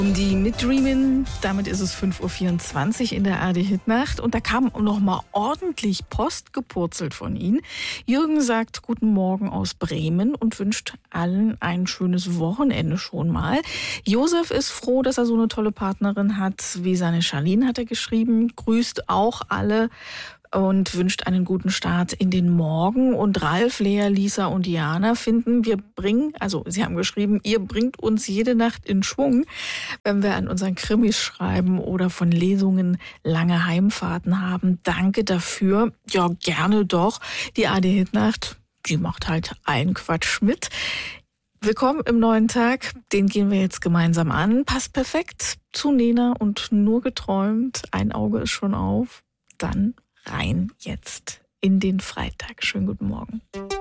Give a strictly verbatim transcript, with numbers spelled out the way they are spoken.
Um die mit Dreamin', damit ist es fünf Uhr vierundzwanzig in der A R D-Hitnacht und da kam noch mal ordentlich Post gepurzelt von Ihnen. Jürgen sagt Guten Morgen aus Bremen und wünscht allen ein schönes Wochenende schon mal. Josef ist froh, dass er so eine tolle Partnerin hat, wie seine Charlene hat er geschrieben, grüßt auch alle und wünscht einen guten Start in den Morgen. Und Ralf, Lea, Lisa und Diana finden, wir bringen, also sie haben geschrieben, ihr bringt uns jede Nacht in Schwung, wenn wir an unseren Krimis schreiben oder von Lesungen lange Heimfahrten haben. Danke dafür. Ja, gerne doch. Die A R D-Hitnacht, die macht halt allen Quatsch mit. Willkommen im neuen Tag, den gehen wir jetzt gemeinsam an. Passt perfekt zu Nena und nur geträumt. Ein Auge ist schon auf. Dann rein jetzt in den Freitag. Schönen guten Morgen.